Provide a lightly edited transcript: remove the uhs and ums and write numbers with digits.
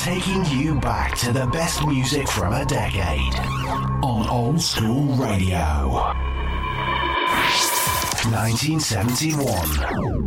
taking you back to the best music from a decade on Old School Radio. 1971.